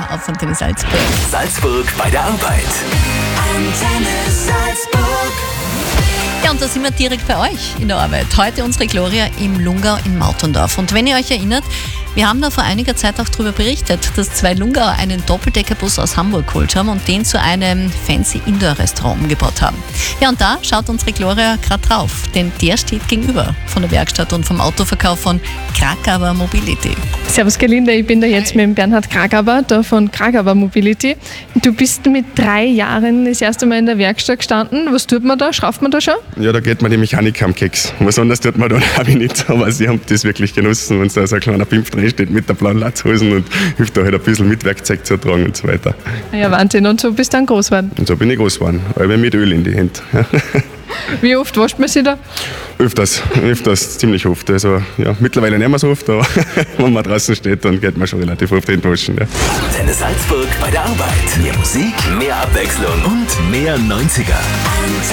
auf Antenne Salzburg. Salzburg bei der Arbeit. Antenne Salzburg. Ja, und da sind wir direkt bei euch in der Arbeit. Heute unsere Gloria im Lungau in Mauterndorf. Und wenn ihr euch erinnert, wir haben da vor einiger Zeit auch darüber berichtet, dass zwei Lungauer einen Doppeldeckerbus aus Hamburg geholt haben und den zu einem fancy Indoor-Restaurant umgebaut haben. Ja, und da schaut unsere Gloria gerade drauf, denn der steht gegenüber von der Werkstatt und vom Autoverkauf von Krakauer Mobility. Servus Gerlinde, ich bin da jetzt mit dem Bernhard Krakauer, da von Krakauer Mobility. Du bist mit 3 Jahren das erste Mal in der Werkstatt gestanden. Was tut man da? Schraubt man da schon? Ja, da geht man die Mechanik am Keks. Was anderes tut man da habe ich nicht. Aber sie haben das wirklich genossen, wenn da so ein kleiner Pimpf drin steht mit der blauen Latzhosen und hilft da halt ein bisschen mit Werkzeug zu tragen und so weiter. Ja, Wahnsinn. Und so bist du dann groß geworden. Und so bin ich groß geworden, aber mit Öl in die Hände. Wie oft wascht man sich da? Öfters, ziemlich oft. Also ja, mittlerweile nicht mehr so oft, aber wenn man draußen steht, dann geht man schon relativ oft hinwaschen. Ja. Antenne Salzburg bei der Arbeit. Mehr Musik, mehr Abwechslung und mehr 90er.